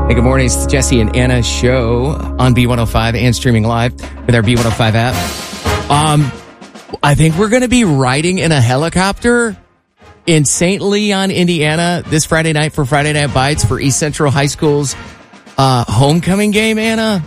Hey, good morning. It's the Jesse and Anna show on B105 and streaming live with our B105 app. I think we're going to be riding in a helicopter in St. Leon, Indiana this Friday night for Friday Night Bites for East Central High School's homecoming game, Anna.